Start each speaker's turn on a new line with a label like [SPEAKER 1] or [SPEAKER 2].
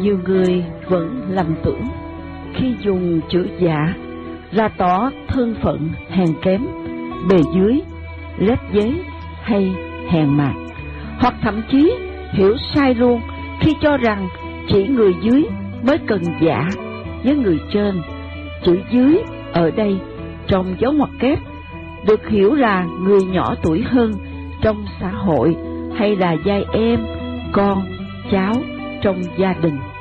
[SPEAKER 1] Nhiều người vẫn lầm tưởng khi dùng chữ dạ là tỏ thân phận hèn kém, bề dưới, lép vế hay hèn mạt, hoặc thậm chí hiểu sai luôn khi cho rằng chỉ người dưới mới cần dạ với người trên. Chữ dưới ở đây trong dấu ngoặc kép được hiểu là người nhỏ tuổi hơn trong xã hội hay là giai em, con, cháu trong gia đình.